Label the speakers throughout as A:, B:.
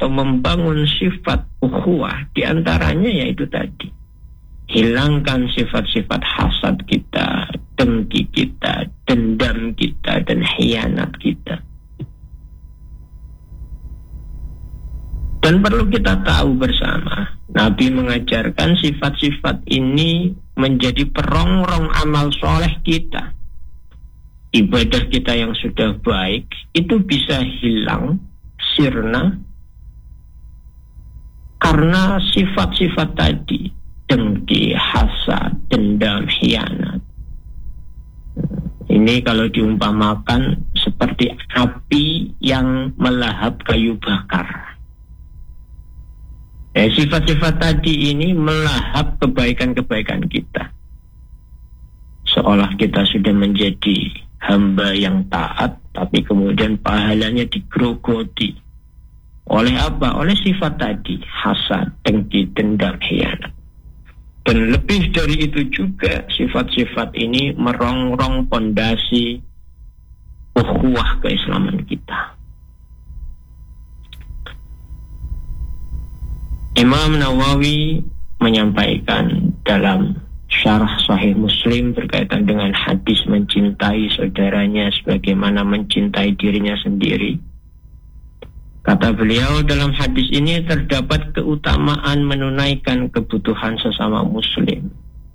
A: atau membangun sifat ukhuwah, diantaranya yaitu tadi, hilangkan sifat-sifat hasad kita, dengki kita, dendam kita, dan khianat kita. Dan perlu kita tahu bersama, Nabi mengajarkan sifat-sifat ini menjadi perongrong amal soleh kita. Ibadah kita yang sudah baik itu bisa hilang, sirna, karena sifat-sifat tadi, dengki, hasad, dendam, khianat. Ini kalau diumpamakan seperti api yang melahap kayu bakar. Sifat-sifat tadi ini melahap kebaikan-kebaikan kita. Seolah kita sudah menjadi hamba yang taat, tapi kemudian pahalanya digerogoti. Oleh apa? Oleh sifat tadi, hasad, dengki, dendam, khianat. Dan lebih dari itu juga, sifat-sifat ini merongrong pondasi ukhuwah keislaman kita. Imam Nawawi menyampaikan dalam syarah Sahih Muslim berkaitan dengan hadis mencintai saudaranya sebagaimana mencintai dirinya sendiri. Kata beliau, dalam hadis ini terdapat keutamaan menunaikan kebutuhan sesama muslim.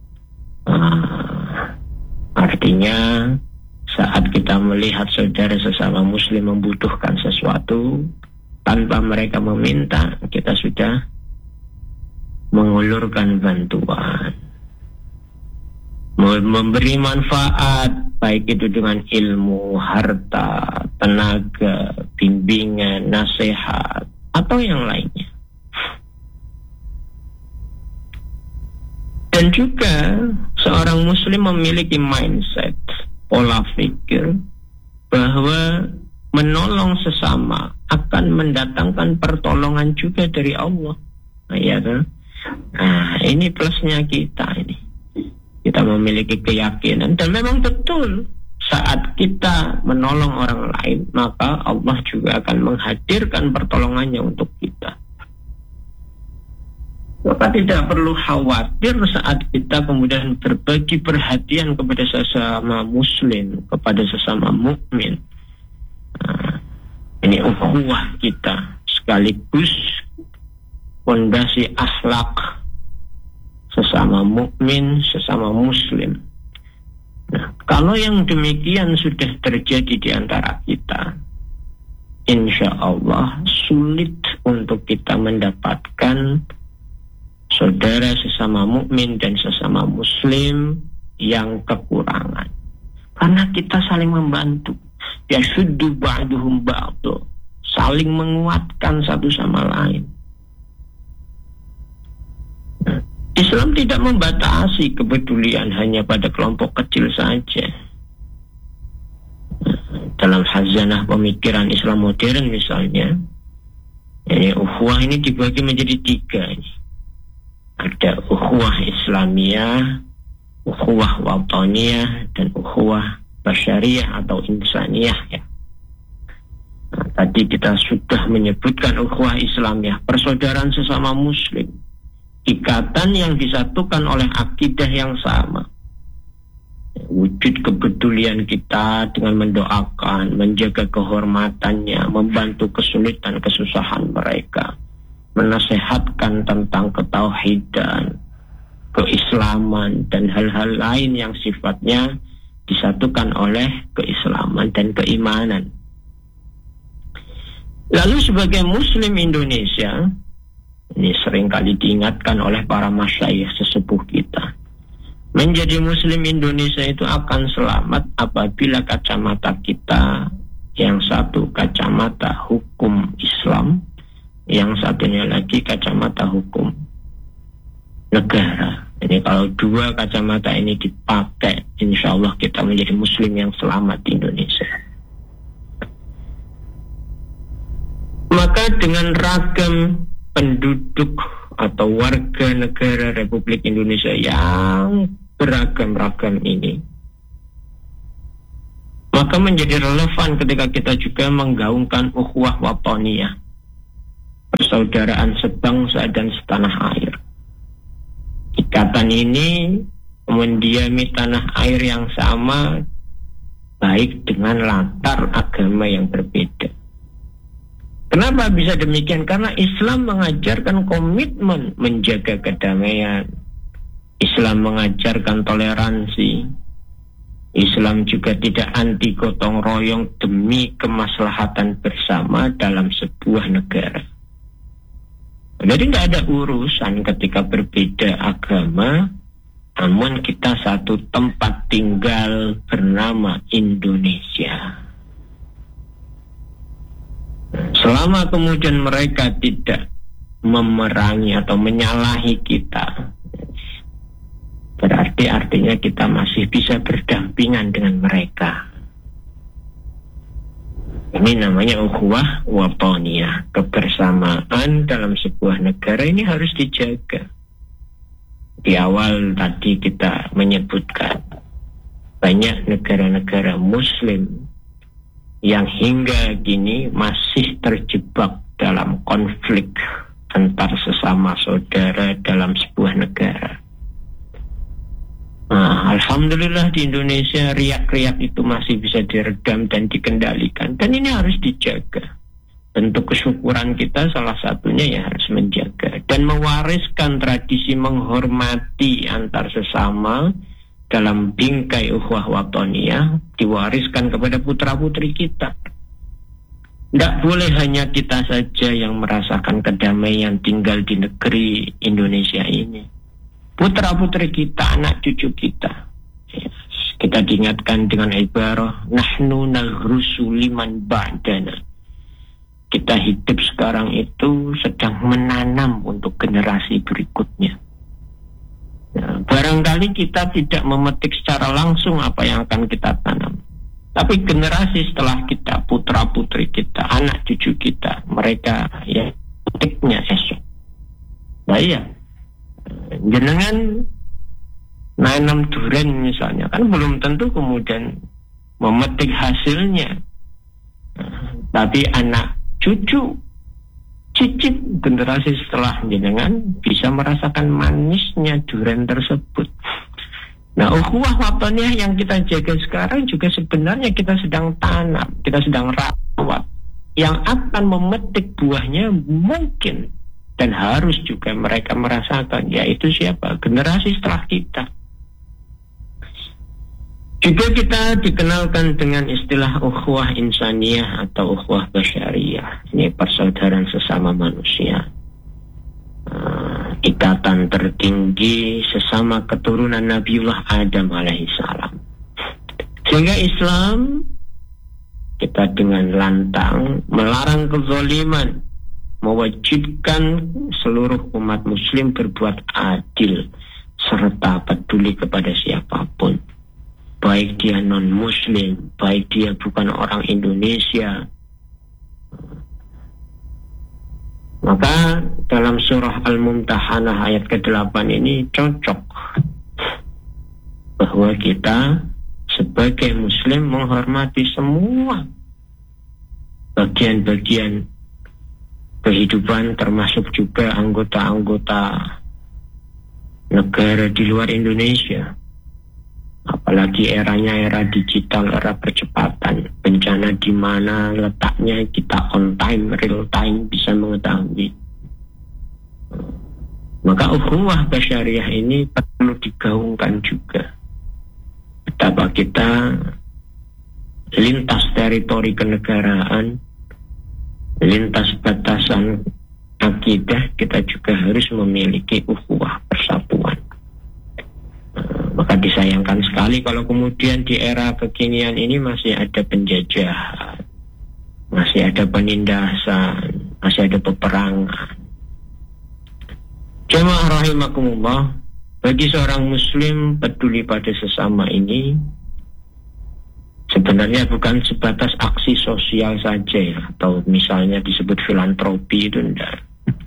A: Artinya saat kita melihat saudara sesama muslim membutuhkan sesuatu tanpa mereka meminta, kita sudah mengulurkan bantuan, memberi manfaat, baik itu dengan ilmu, harta, tenaga, bimbingan, nasihat, atau yang lainnya. Dan juga seorang muslim memiliki mindset, pola pikir bahwa menolong sesama akan mendatangkan pertolongan juga dari Allah. Ya kan? Nah, ini plusnya kita ini. Kita memiliki keyakinan, dan memang betul saat kita menolong orang lain, maka Allah juga akan menghadirkan pertolongannya untuk kita. Maka tidak perlu khawatir saat kita kemudian berbagi perhatian kepada sesama muslim, kepada sesama mukmin. Nah, ini ukhuwah kita sekaligus fondasi akhlak sesama mukmin, sesama muslim. Nah, kalau yang demikian sudah terjadi di antara kita, insya Allah sulit untuk kita mendapatkan saudara sesama mukmin dan sesama muslim yang kekurangan. Karena kita saling membantu. Yashuddu ba'duhum ba'du, saling menguatkan satu sama lain. Islam tidak membatasi kepedulian hanya pada kelompok kecil saja. Dalam khazanah pemikiran Islam modern misalnya, ukhuwah ini dibagi menjadi 3. Ada ukhuwah Islamiyah, ukhuwah wataniyah, dan ukhuwah basyariyah atau insaniyah. Nah, tadi kita sudah menyebutkan ukhuwah Islamiyah, persaudaraan sesama muslim, ikatan yang disatukan oleh akidah yang sama. Wujud kepedulian kita dengan mendoakan, menjaga kehormatannya, membantu kesulitan kesusahan mereka, menasehatkan tentang ketauhidan, keislaman, dan hal-hal lain yang sifatnya disatukan oleh keislaman dan keimanan. Lalu sebagai muslim Indonesia, ini seringkali diingatkan oleh para masyayikh sesepuh kita, menjadi muslim Indonesia itu akan selamat apabila kacamata kita yang satu kacamata hukum Islam, yang satunya lagi kacamata hukum negara. Ini kalau 2 kacamata ini dipakai, insya Allah kita menjadi muslim yang selamat di Indonesia. Maka dengan ragam penduduk atau warga negara Republik Indonesia yang beragam-ragam ini, maka menjadi relevan ketika kita juga menggaungkan ukhuwah wataniyah. persaudaraan sebangsa dan setanah air. Ikatan ini mendiami tanah air yang sama, baik dengan latar agama yang berbeda. Kenapa bisa demikian? Karena Islam mengajarkan komitmen menjaga kedamaian. Islam mengajarkan toleransi. Islam juga tidak anti gotong royong demi kemaslahatan bersama dalam sebuah negara. Jadi tidak ada urusan ketika berbeda agama, namun kita satu tempat tinggal bernama Indonesia. Selama kemudian mereka tidak memerangi atau menyalahi kita, berarti artinya kita masih bisa berdampingan dengan mereka. Ini namanya ukhuwah wataniyah. Kebersamaan dalam sebuah negara ini harus dijaga. Di awal tadi kita menyebutkan banyak negara-negara muslim yang hingga kini masih terjebak dalam konflik antar sesama saudara dalam sebuah negara. Nah, alhamdulillah di Indonesia riak-riak itu masih bisa diredam dan dikendalikan, dan ini harus dijaga. Bentuk kesyukuran kita salah satunya ya harus menjaga dan mewariskan tradisi menghormati antar sesama dalam bingkai ukhuwah wataniyah, diwariskan kepada putra-putri kita. Tidak boleh hanya kita saja yang merasakan kedamaian tinggal di negeri Indonesia ini. Putra-putri kita, anak cucu kita. Kita diingatkan dengan ibarah nahnu naghrusu liman ba'dana. Kita hidup sekarang itu sedang menanam untuk generasi berikutnya. Nah, barangkali kita tidak memetik secara langsung apa yang akan kita tanam, tapi generasi setelah kita, putra-putri kita, anak cucu kita, mereka yang memetiknya esok. Nah iya, jenengan nanam durian misalnya, kan belum tentu kemudian memetik hasilnya. Tapi anak cucu, cicit generasi setelah jenengan bisa merasakan manisnya durian tersebut. Nah, ukhuwah wataniyah yang kita jaga sekarang juga sebenarnya kita sedang tanam, kita sedang rawat, yang akan memetik buahnya mungkin dan harus juga mereka merasakan, yaitu siapa? Generasi setelah kita. Juga kita dikenalkan dengan istilah ukhuwah insaniyah atau ukhuwah basyariyah. Ini persaudaraan sesama manusia. Ikatan tertinggi sesama keturunan Nabiullah Adam alaihissalam. Sehingga Islam kita dengan lantang melarang kezaliman, mewajibkan seluruh umat muslim berbuat adil serta peduli kepada siapapun, baik dia non-muslim, baik dia bukan orang Indonesia. Maka dalam surah Al-Mumtahanah ayat ke-8 ini cocok bahwa kita sebagai muslim menghormati semua bagian-bagian kehidupan, termasuk juga anggota-anggota negara di luar Indonesia. Apalagi eranya era digital, era percepatan, bencana di mana letaknya kita on time, real time bisa mengetahui. Maka ukhuwah basyariyah ini perlu digaungkan juga. Betapa kita lintas teritori kenegaraan, lintas batasan akidah, kita juga harus memiliki ukhuwah persatuan. Maka disayangkan sekali kalau kemudian di era kekinian ini masih ada penjajahan, masih ada penindasan, masih ada peperangan. Jamaah rahimakumullah, bagi seorang muslim peduli pada sesama ini sebenarnya bukan sebatas aksi sosial saja ya, atau misalnya disebut filantropi, itu enggak.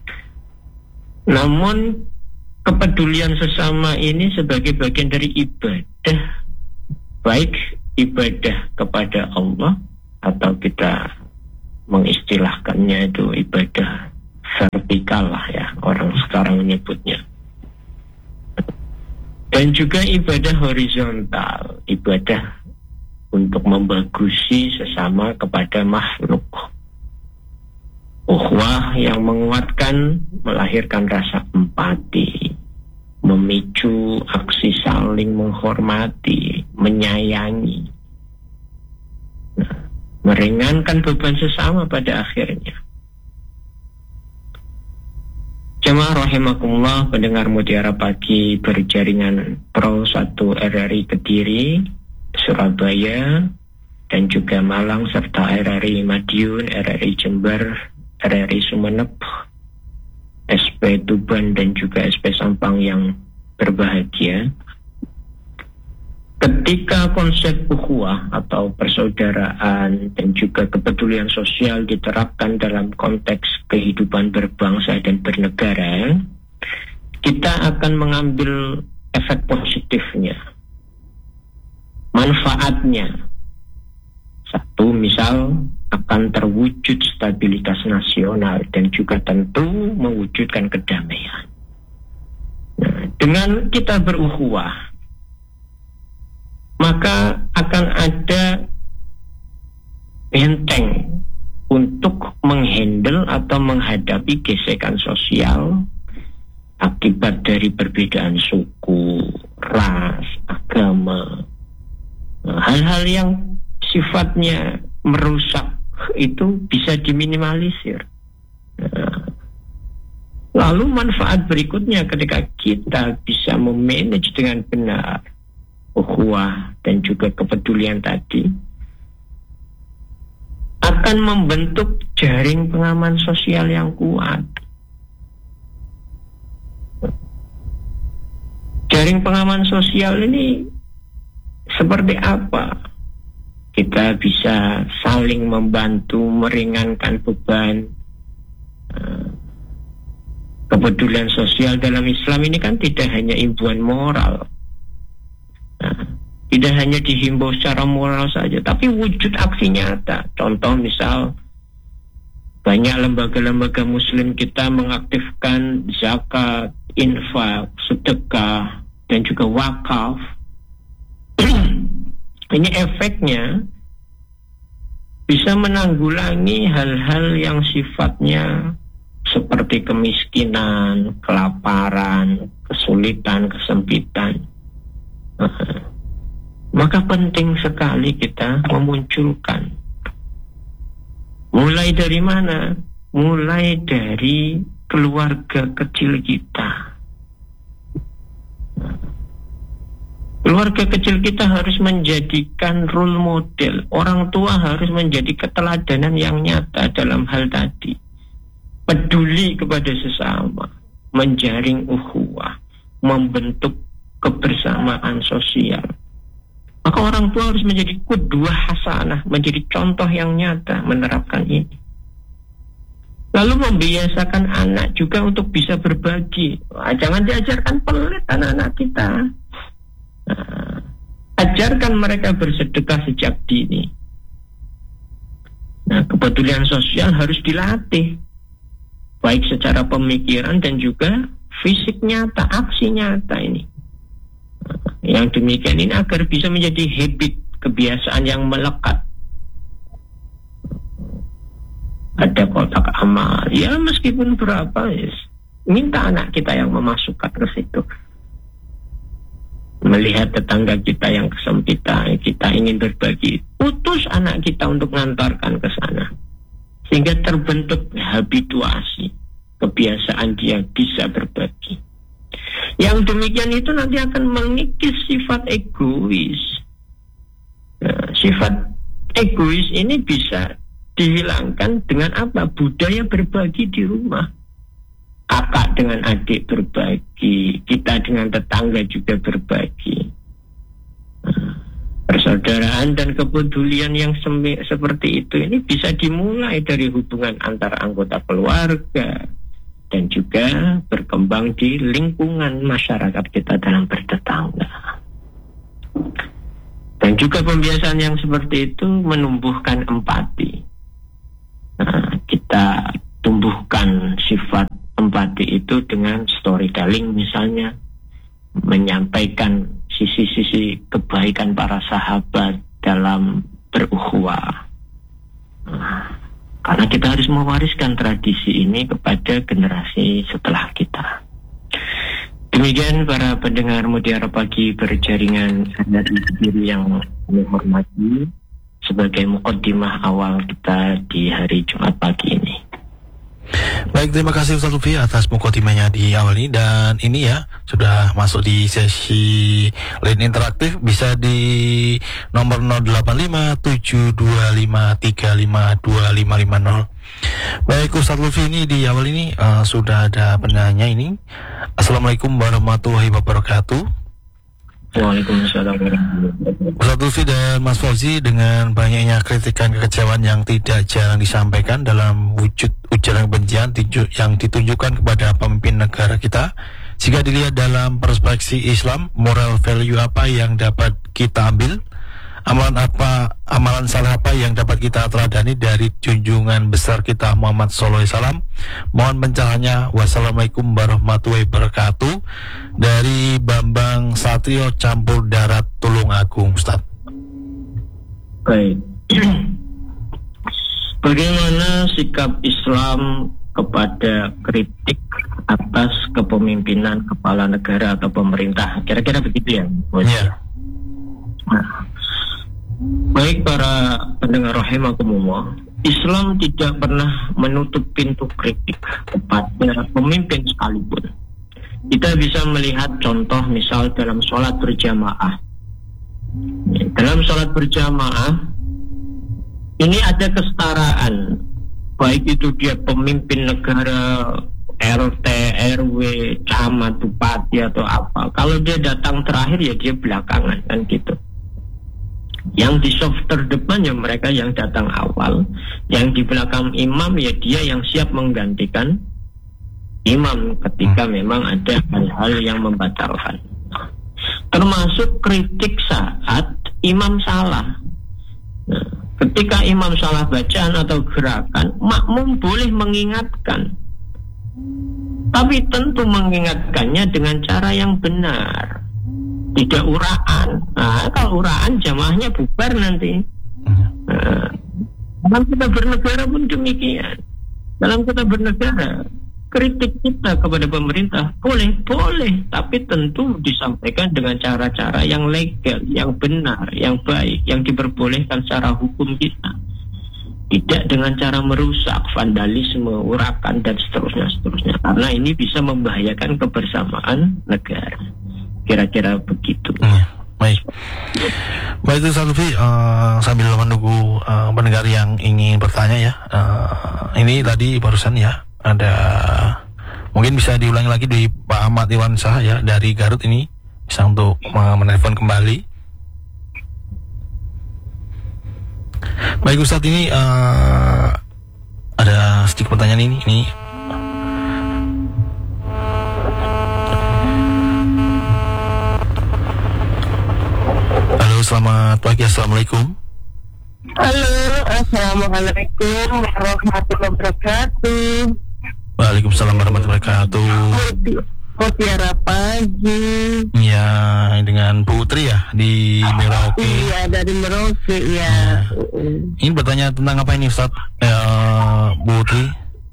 A: Namun kepedulian sesama ini sebagai bagian dari ibadah, baik ibadah kepada Allah atau kita mengistilahkannya itu ibadah vertikal lah ya orang sekarang menyebutnya. Dan juga ibadah horizontal, ibadah untuk membagusi sesama kepada makhluk. Ukhuwah yang menguatkan, melahirkan rasa empati, memicu aksi saling menghormati, menyayangi, meringankan beban sesama pada akhirnya. Jemaah rahimakumullah, pendengar Mutiara Pagi berjaringan Pro 1 RRI Kediri, Surabaya, dan juga Malang, serta RRI Madiun, RRI Jember, RRI Sumeneb, SP Tuban, dan juga SP Sampang yang berbahagia. Ketika konsep ukhuwah atau persaudaraan dan juga kepedulian sosial diterapkan dalam konteks kehidupan berbangsa dan bernegara, kita akan mengambil efek positifnya, manfaatnya. Satu, misal akan terwujud stabilitas nasional dan juga tentu mewujudkan kedamaian. Nah, dengan kita berukhuwah, maka akan ada benteng untuk menghandle atau menghadapi gesekan sosial akibat dari perbedaan suku, ras, agama. Hal-hal yang sifatnya merusak itu bisa diminimalisir. Lalu manfaat berikutnya ketika kita bisa memanage dengan benar ukhuwah dan juga kepedulian tadi, akan membentuk jaring pengaman sosial yang kuat. Jaring pengaman sosial ini seperti apa? Kita bisa saling membantu, meringankan beban. Kepedulian sosial dalam Islam ini kan tidak hanya imbuhan moral, tidak hanya dihimbau secara moral saja, tapi wujud aksi nyata. Contoh misal, banyak lembaga-lembaga muslim kita mengaktifkan zakat, infak, sedekah, dan juga wakaf. Ini efeknya bisa menanggulangi hal-hal yang sifatnya seperti kemiskinan, kelaparan, kesulitan, kesempitan. Maka penting sekali kita memunculkan. Mulai dari mana? Mulai dari keluarga kecil kita. Keluarga kecil kita harus menjadikan role model. Orang tua harus menjadi keteladanan yang nyata dalam hal tadi. Peduli kepada sesama, menjaring ukhuwah, membentuk kebersamaan sosial. Maka orang tua harus menjadi qudwah hasanah, menjadi contoh yang nyata menerapkan ini. Lalu membiasakan anak juga untuk bisa berbagi. Jangan diajarkan pelit anak-anak kita. Ajarkan mereka bersedekah sejak dini. Kepedulian sosial harus dilatih, baik secara pemikiran dan juga fisik nyata, aksi nyata ini. Yang demikian ini agar bisa menjadi habit, kebiasaan yang melekat. Ada kotak amal, ya meskipun berapa, yes, minta anak kita yang memasukkan ke situ. Melihat tetangga kita yang kesempitan, kita ingin berbagi, utus anak kita untuk mengantarkan ke sana, sehingga terbentuk habituasi, kebiasaan dia bisa berbagi. Yang demikian itu nanti akan mengikis sifat egois. Sifat egois ini bisa dihilangkan dengan apa? Budaya berbagi di rumah. Kakak dengan adik berbagi, kita dengan tetangga juga berbagi. Persaudaraan dan kepedulian yang seperti itu ini bisa dimulai dari hubungan antar anggota keluarga dan juga berkembang di lingkungan masyarakat kita dalam bertetangga. Dan juga pembiasaan yang seperti itu menumbuhkan empati. Kita tumbuhkan sifat storytelling misalnya, menyampaikan sisi-sisi kebaikan para sahabat dalam berukhuwah. Karena kita harus mewariskan tradisi ini kepada generasi setelah kita. Demikian para pendengar Mutiara Pagi berjaringan dari diri yang kami hormati sebagai muqaddimah awal kita di hari Jumat pagi ini.
B: Baik, terima kasih Ustaz Lutfi atas muqaddimahnya di awal ini. Dan ini ya, sudah masuk di sesi line interaktif. Bisa di nomor 085725352550. Baik Ustaz Lutfi, ini di awal ini sudah ada penanya ini. Assalamualaikum warahmatullahi wabarakatuh.
A: Waalaikumsalam warahmatullahi wabarakatuh.
B: Ustaz Lutfi dan Mas Fauzi, dengan banyaknya kritikan kekecewaan yang tidak jarang disampaikan dalam wujud ujaran kebencian yang ditunjukkan kepada pemimpin negara kita, jika dilihat dalam perspektif Islam, moral value apa yang dapat kita ambil? Amalan salah apa yang dapat kita teladani dari junjungan besar kita Muhammad SAW? Mohon pencerahannya. Wassalamualaikum warahmatullahi wabarakatuh. Dari Bambang Satrio Campur Darat Tulungagung, Ustaz.
A: Baik. Bagaimana sikap Islam kepada kritik atas kepemimpinan kepala negara atau pemerintah? Kira-kira begitu ya?
B: Ya.
A: Nah, baik para pendengar rahimakumullah, Islam tidak pernah menutup pintu kritik kepada pemimpin sekalipun. Kita bisa melihat contoh misal dalam sholat berjamaah. Dalam sholat berjamaah ini ada kesetaraan, baik itu dia pemimpin negara, RT, RW, camat, bupati atau apa. Kalau dia datang terakhir ya dia belakangan, kan gitu. Yang di soft terdepan ya mereka yang datang awal, yang di belakang imam ya dia yang siap menggantikan imam ketika memang ada hal-hal yang membatalkan. Termasuk kritik saat imam salah. Nah, ketika imam salah bacaan atau gerakan, makmum boleh mengingatkan, tapi tentu mengingatkannya dengan cara yang benar, tidak uraan. Nah, kalau uraan jamaahnya bubar nanti. Dalam kita bernegara pun demikian. Dalam kita bernegara, kritik kita kepada pemerintah boleh, tapi tentu disampaikan dengan cara-cara yang legal, yang benar, yang baik, yang diperbolehkan secara hukum kita. Tidak dengan cara merusak, vandalisme, urakan dan seterusnya. Karena ini bisa membahayakan kebersamaan negara. Kira-kira begitu.
B: Baik itu Ustaz Lutfi, sambil menunggu pendengar yang ingin bertanya ya. Ini tadi barusan ya ada, mungkin bisa diulangi lagi di Pak Ahmad Iwansyah ya dari Garut, ini bisa untuk menelpon kembali. Baik Ustaz, ini ada sedikit pertanyaan ini. Selamat pagi, assalamualaikum.
C: Halo, assalamualaikum warahmatullahi wabarakatuh.
B: Waalaikumsalam warahmatullahi wabarakatuh.
C: Mutiara Pagi.
B: Ya, dengan Bu Putri ya di Merauke.
C: Iya, dari Merauke ya.
B: Ini bertanya tentang apa ini Ustaz? Bu Putri.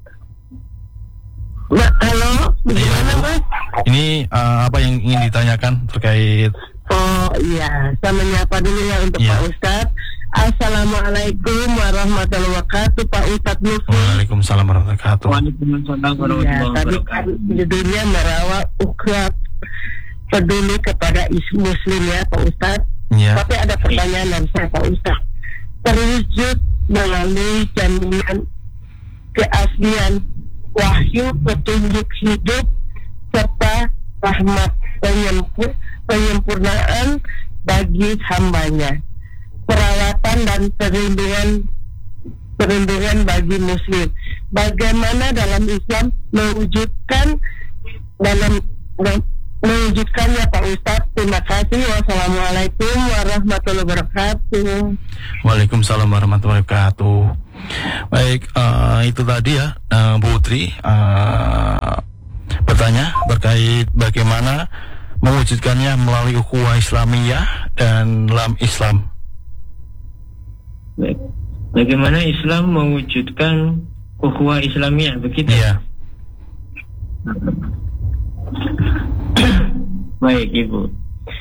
C: Halo, bagaimana Mas?
B: Ini apa yang ingin ditanyakan terkait?
C: Oh iya, saya menyapa dulu ya untuk Pak Ustadz. Assalamualaikum warahmatullahi wabarakatuh, Pak Ustadz Lutfi.
B: Waalaikumsalam warahmatullahi wabarakatuh.
A: Waalaikumsalam warahmatullahi wabarakatuh.
C: Tadi kan judulnya merawat ukhuwah peduli kepada muslim ya Pak Ustadz. Tapi ada pertanyaan dari saya Pak Ustadz. Terwujud melalui jaminan keaslian wahyu, petunjuk hidup serta rahmat penyempurnaan bagi hambanya, perawatan dan perlindungan bagi muslim. Bagaimana dalam Islam mewujudkannya Pak Ustadz? Terima kasih. Wassalamualaikum warahmatullahi wabarakatuh.
B: Waalaikumsalam warahmatullahi wabarakatuh. Baik, itu tadi ya Bu Putri. Pertanyaan bertanya terkait bagaimana mewujudkannya melalui ukhuwah Islamiyah dan dalam Islam.
A: Baik. Bagaimana Islam mewujudkan ukhuwah Islamiyah, begitu?
B: Iya.
A: Baik, Ibu.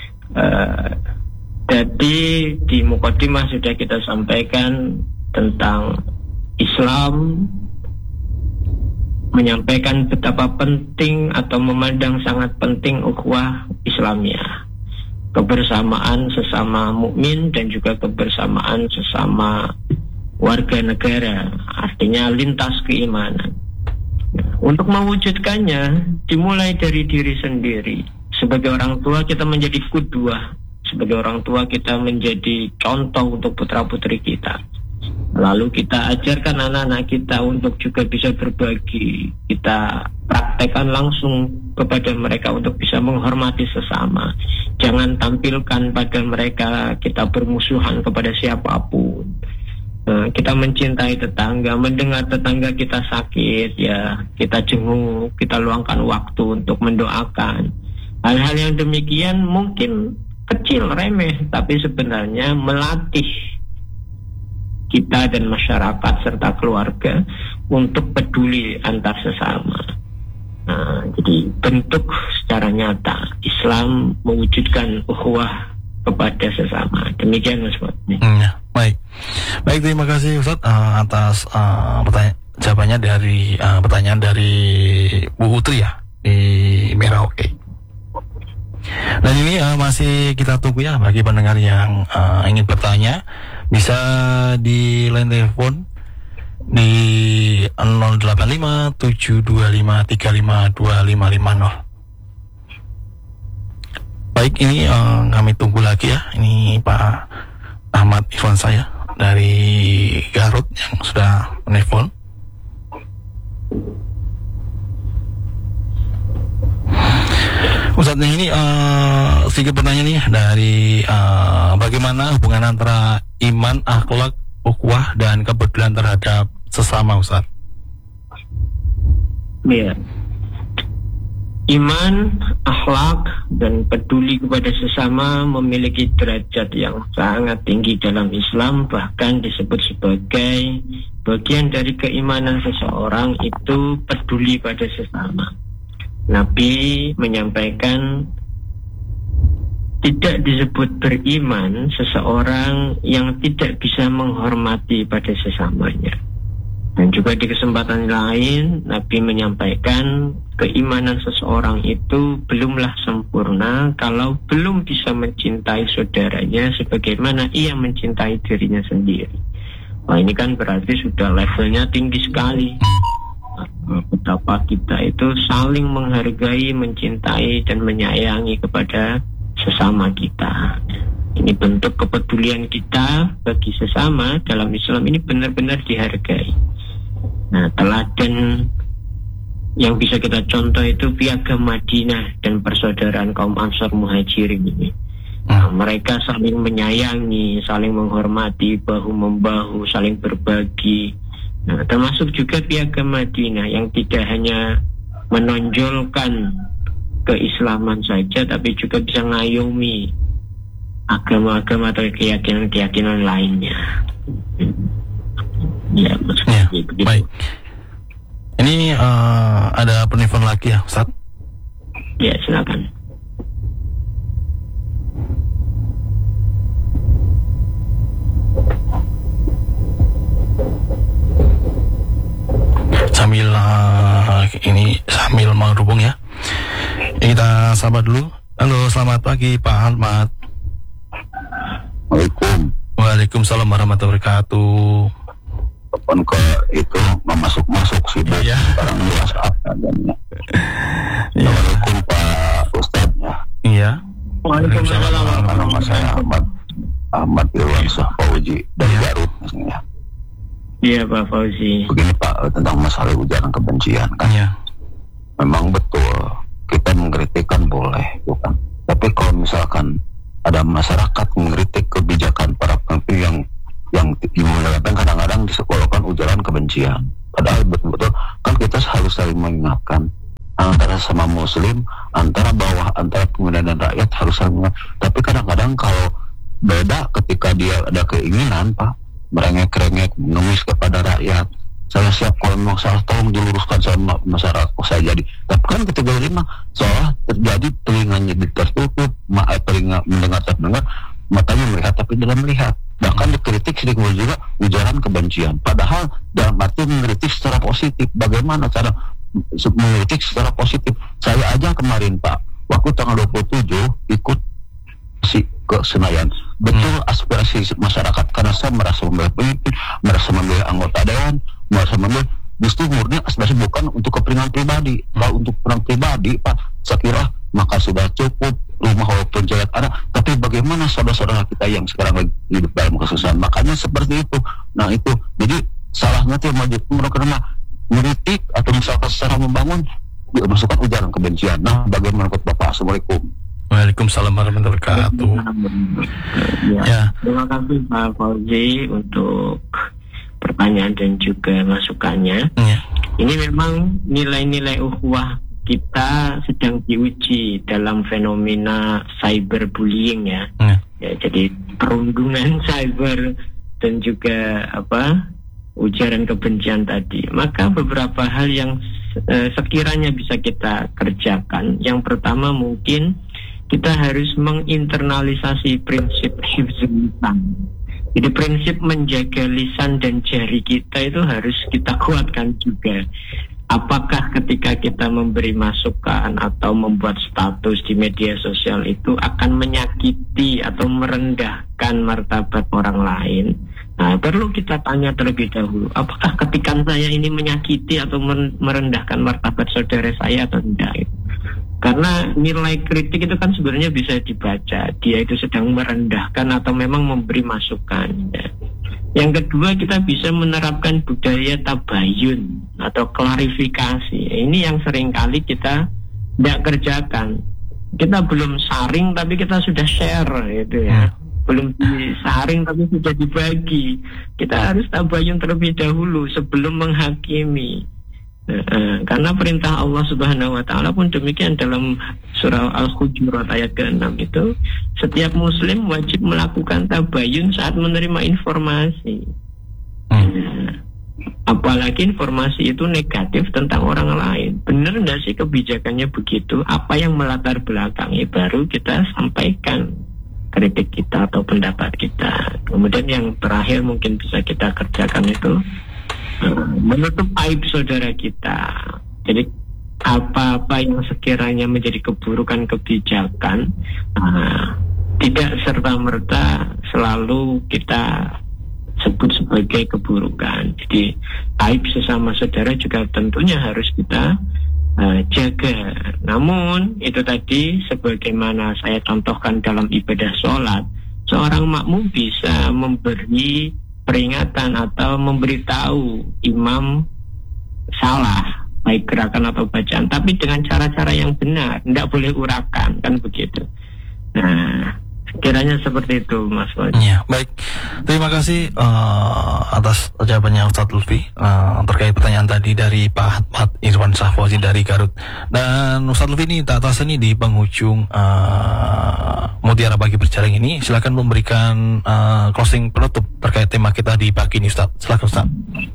A: Jadi di mukadimah sudah kita sampaikan tentang Islam menyampaikan betapa penting atau memandang sangat penting ukhuwah Islamiyah, kebersamaan sesama mukmin dan juga kebersamaan sesama warga negara, artinya lintas keimanan. Untuk mewujudkannya dimulai dari diri sendiri. Sebagai orang tua kita menjadi qudwah, sebagai orang tua kita menjadi contoh untuk putra-putri kita. Lalu kita ajarkan anak-anak kita untuk juga bisa berbagi. Kita praktekkan langsung kepada mereka untuk bisa menghormati sesama. Jangan tampilkan pada mereka kita bermusuhan kepada siapapun. Kita mencintai tetangga, mendengar tetangga kita sakit, ya kita jenguk, kita luangkan waktu untuk mendoakan. Hal-hal yang demikian mungkin kecil, remeh, tapi sebenarnya melatih kita dan masyarakat serta keluarga untuk peduli antar sesama. Jadi bentuk secara nyata Islam mewujudkan ukhuwah kepada sesama. Demikian Mas Fatmi.
B: Baik, terima kasih Ustaz atas jawabannya dari pertanyaan dari Bu Utri ya di Merauke. Dan ini masih kita tunggu ya bagi pendengar yang ingin bertanya, bisa di line telepon di 085 725 3525550. Baik, ini kami tunggu lagi ya. Ini Pak Ahmad Irfan saya dari Garut yang sudah menelpon. Ustaz, ini sedikit pertanyaan nih dari bagaimana hubungan antara iman, akhlak, ukhuwah dan kepedulian terhadap sesama, Ustaz?
A: Iya. Iman, akhlak, dan peduli kepada sesama memiliki derajat yang sangat tinggi dalam Islam, bahkan disebut sebagai bagian dari keimanan seseorang itu peduli pada sesama. Nabi menyampaikan tidak disebut beriman seseorang yang tidak bisa menghormati pada sesamanya. Dan juga di kesempatan lain Nabi menyampaikan keimanan seseorang itu belumlah sempurna kalau belum bisa mencintai saudaranya sebagaimana ia mencintai dirinya sendiri. Wah, ini kan berarti sudah levelnya tinggi sekali. Betapa kita itu saling menghargai, mencintai dan menyayangi kepada sesama kita. Ini bentuk kepedulian kita bagi sesama dalam Islam ini benar-benar dihargai. Nah, teladan yang bisa kita contoh itu Piagam Madinah dan persaudaraan kaum Ansar Muhajirin ini. Nah, mereka saling menyayangi, saling menghormati, bahu-membahu, saling berbagi. Nah, termasuk juga Piagam Madinah yang tidak hanya menonjolkan keislaman saja, tapi juga bisa ngayomi agama-agama atau keyakinan-keyakinan lainnya. Ya,
B: baik. Ini ada penelpon lagi ya, Ustaz?
A: Ya, silakan. Sambil menghubung ya. Kita sabar dulu. Halo, selamat pagi Pak Ahmad. Waalaikumsalam warahmatullahi wabarakatuh.
D: Telepon ke itu masuk sibuk
B: ya.
D: Sekarang di WhatsApp adanya. Assalamualaikum Pak Ustadznya.
B: Iya.
A: Waalaikumsalam.
D: Nama saya Ahmad Irwan Fauzi dari Garut misalnya.
A: Iya Pak Fauzi.
D: Begini Pak, tentang masalah ujaran kebencian kan.
B: Iya.
D: Memang betul kita mengkritikkan boleh, bukan. Tapi kalau misalkan ada masyarakat mengkritik kebijakan para pemimpin yang mengatakan kadang-kadang disekolahkan ujaran kebencian. Padahal betul-betul kan kita harus saling mengingatkan antara sesama muslim, antara bawah, antara pimpinan dan rakyat harus sama. Tapi kadang-kadang kalau beda ketika dia ada keinginan Pak merengek-rengek mengemis kepada rakyat, saya siap kalau memang salah tolong diluruskan sama masyarakat saya jadi. Tapi kan ketika lima seolah terjadi telinganya tertutup, telinga mendengar terdengar, matanya melihat tapi tidak melihat. Bahkan dikritik sering juga ujaran kebencian. Padahal dalam arti mengkritik secara positif. Bagaimana cara mengkritik secara positif? Saya aja kemarin Pak, waktu tanggal 27 ikut ke Senayan. Betul aspirasi masyarakat karena saya merasa memilih pemimpin, merasa memilih anggota dewan, merasa memilih justru murni aspirasi bukan untuk kepentingan pribadi. Kalau untuk kepentingan pribadi Pak, saya kira maka sudah cukup rumah walaupun jelek ada, tapi bagaimana saudara-saudara kita yang sekarang lagi hidup dalam kesusahan. Makanya seperti itu. Nah itu, jadi salahnya tuh mereka mengkritik atau misalkan secara membangun dimasukkan ujaran kebencian. Nah bagaimana menurut Bapak? Assalamualaikum.
B: Waalaikumsalam warahmatullahi wabarakatuh.
A: Ya. Terima kasih Pak Fauzi untuk pertanyaan dan juga masukannya. Ya. Ini memang nilai-nilai ukhuwah kita sedang diuji dalam fenomena cyberbullying ya. Ya, jadi perundungan cyber dan juga ujaran kebencian tadi. Maka beberapa hal yang sekiranya bisa kita kerjakan. Yang pertama mungkin kita harus menginternalisasi prinsip hifzul lisan. Jadi prinsip menjaga lisan dan jari kita itu harus kita kuatkan juga. Apakah ketika kita memberi masukan atau membuat status di media sosial itu akan menyakiti atau merendahkan martabat orang lain? Nah, perlu kita tanya terlebih dahulu, apakah ketikan saya ini menyakiti atau merendahkan martabat saudara saya atau tidak? Karena nilai kritik itu kan sebenarnya bisa dibaca, dia itu sedang merendahkan atau memang memberi masukan. Ya. Yang kedua, kita bisa menerapkan budaya tabayun atau klarifikasi. Ini yang seringkali kita tidak kerjakan. Kita belum saring tapi kita sudah share gitu ya. Belum disaring tapi sudah dibagi. Kita harus tabayun terlebih dahulu sebelum menghakimi. Karena perintah Allah Subhanahu wa taala pun demikian dalam surah Al-Hujurat ayat ke-6 itu, setiap muslim wajib melakukan tabayun saat menerima informasi. Apalagi informasi itu negatif tentang orang lain. Benar enggak sih kebijakannya begitu? Apa yang melatar belakangi baru kita sampaikan kritik kita atau pendapat kita. Kemudian yang terakhir mungkin bisa kita kerjakan itu menutup aib saudara kita. Jadi apa-apa yang sekiranya menjadi keburukan kebijakan tidak serta-merta selalu kita sebut sebagai keburukan. Jadi aib sesama saudara juga tentunya harus kita jaga. Namun itu tadi sebagaimana saya contohkan dalam ibadah sholat, seorang makmum bisa memberi peringatan atau memberitahu imam salah, baik gerakan atau bacaan, tapi dengan cara-cara yang benar, tidak boleh urakan, kan begitu. Nah, kiranya seperti itu, Mas Wadi.
B: Ya, baik. Terima kasih atas jawabannya Ustadz Lutfi terkait pertanyaan tadi dari Pak Ahmad Irwan Sahfauzi dari Garut. Dan Ustadz Lutfi ini tak terasa nih di penghujung Mutiara Pagi Berjaring ini, silakan memberikan closing penutup terkait tema kita di pagi ini, Ustadz. Silakan, Ustadz.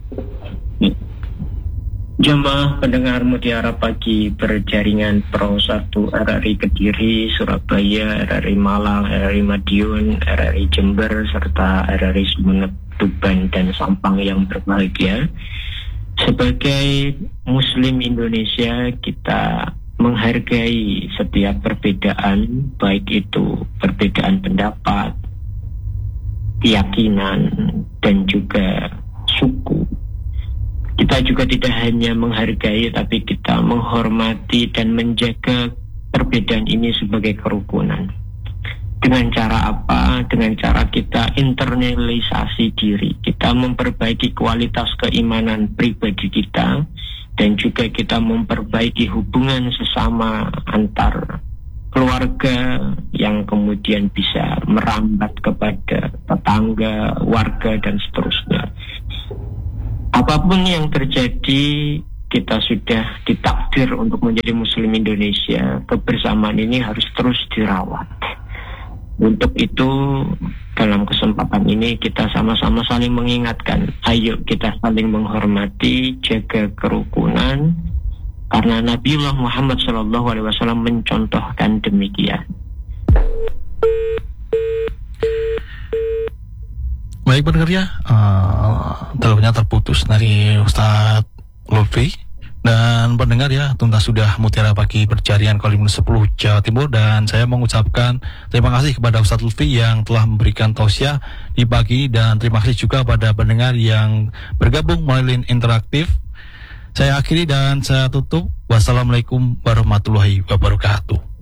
A: Jemaah pendengar Mutiara Pagi Berjaringan Pro 1 RRI Kediri, Surabaya, RRI Malang, RRI Madiun, RRI Jember, serta RRI Sumeneb, Tuban, dan Sampang yang berbahagia. Sebagai Muslim Indonesia, kita menghargai setiap perbedaan, baik itu perbedaan pendapat, keyakinan, dan juga suku. Kita juga tidak hanya menghargai, tapi kita menghormati dan menjaga perbedaan ini sebagai kerukunan. Dengan cara apa? Dengan cara kita internalisasi diri, kita memperbaiki kualitas keimanan pribadi kita, dan juga kita memperbaiki hubungan sesama antar keluarga yang kemudian bisa merambat kepada tetangga, warga, dan seterusnya. Apapun yang terjadi kita sudah ditakdir untuk menjadi Muslim Indonesia, kebersamaan ini harus terus dirawat. Untuk itu, dalam kesempatan ini kita sama-sama saling mengingatkan, ayo kita saling menghormati, jaga kerukunan, karena Nabiullah Muhammad SAW mencontohkan demikian.
B: Baik pendengar ya, teleponnya terputus dari Ustadz Lutfi. Dan pendengar ya, tuntas sudah Mutiara Pagi Percarian Kalimun 10 Jawa Timur. Dan saya mengucapkan terima kasih kepada Ustadz Lutfi yang telah memberikan tausiah di pagi. Dan terima kasih juga pada pendengar yang bergabung melalui interaktif. Saya akhiri dan saya tutup. Wassalamualaikum warahmatullahi wabarakatuh.